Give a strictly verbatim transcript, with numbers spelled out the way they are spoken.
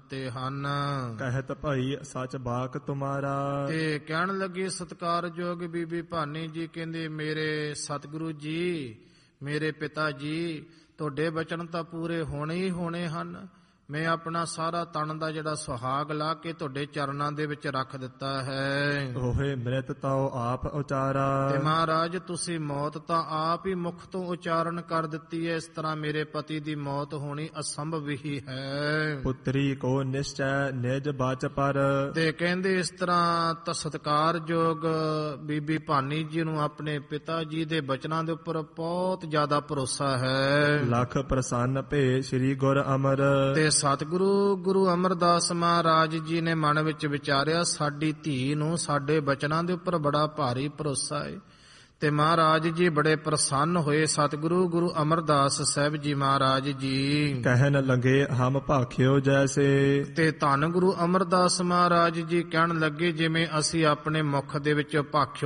ਦਿੱਤੇ ਹਨ। ਕਹਿਤ ਭਈ ਸਚ ਬਾਕ ਤੁਮਾਰਾ। ਤੇ ਕਹਿਣ ਲੱਗੇ ਸਤਿਕਾਰਯੋਗ ਬੀਬੀ ਭਾਨੀ ਜੀ, ਕਹਿੰਦੇ ਮੇਰੇ ਸਤਿਗੁਰੂ ਜੀ, ਮੇਰੇ ਪਿਤਾ ਜੀ, ਤੁਹਾਡੇ ਬਚਨ ਤਾਂ ਪੂਰੇ ਹੋਣੇ ਹੀ ਹੋਣੇ ਹਨ। ਮੈਂ ਆਪਣਾ ਸਾਰਾ ਤਨ ਦਾ ਜਿਹੜਾ ਸੁਹਾਗ ਲਾ ਕੇ ਤੁਹਾਡੇ ਚਰਨਾਂ ਦੇ ਵਿੱਚ ਰੱਖ ਦਿੱਤਾ ਹੈ। ਹੋਏ ਮ੍ਰਿਤ ਤਉ ਆਪ ਉਚਾਰਾ। ਤੇ ਮਹਾਰਾਜ ਤੁਸੀਂ ਮੌਤ ਤਾਂ ਆਪ ਹੀ ਮੁਖ ਤੋਂ ਉਚਾਰਨ ਕਰ ਦਿੱਤੀ ਹੈ। ਇਸ ਤਰ੍ਹਾਂ ਮੇਰੇ ਪਤੀ ਦੀ ਮੌਤ ਹੋਣੀ ਅਸੰਭਵ ਹੀ ਹੈ। ਪੁੱਤਰੀ ਕੋ ਨਿਸ਼ਚੈ ਨਿਜ ਬਚ ਪਰ। ਤੇ ਕਹਿੰਦੇ ਇਸ ਤਰ੍ਹਾਂ ਤਾਂ ਸਤਿਕਾਰਯੋਗ ਬੀਬੀ ਭਾਨੀ ਜੀ ਨੂੰ ਆਪਣੇ ਪਿਤਾ ਜੀ ਦੇ ਬਚਨਾਂ ਦੇ ਉੱਪਰ ਬਹੁਤ ਜ਼ਿਆਦਾ ਭਰੋਸਾ ਹੈ। ਲੱਖ ਪ੍ਰਸੰਨ ਭੇ ਸ੍ਰੀ ਗੁਰ ਅਮਰ। ਤੇ ਸਤਿਗੁਰੂ ਗੁਰੂ ਅਮਰਦਾਸ ਮਹਾਰਾਜ ਜੀ ਨੇ ਮਨ ਵਿੱਚ ਵਿਚਾਰਿਆ, ਸਾਡੀ ਧੀ ਨੂੰ ਸਾਡੇ ਬਚਨਾਂ ਦੇ ਉੱਪਰ ਬੜਾ ਭਾਰੀ ਭਰੋਸਾ ਹੈ। ਤੇ ਮਹਾਰਾਜ ਜੀ ਬੜੇ ਪ੍ਰਸੰਨ ਹੋਏ। ਸਤਿਗੁਰੂ ਗੁਰੂ ਅਮਰਦਾਸ ਸਾਹਿਬ ਜੀ ਮਹਾਰਾਜ ਜੀ ਕਹਿਣ ਲੱਗੇ ਹਮ ਭਾਖਿਓ ਜੈਸੇ। ਤੇ ਧੰਨ ਗੁਰੂ ਅਮਰਦਾਸ ਮਹਾਰਾਜ ਜੀ ਕਹਿਣ ਲੱਗੇ, ਜਿਵੇਂ ਅਸੀਂ ਆਪਣੇ ਮੁਖ ਦੇ ਵਿੱਚ ਭਾਖਿਓ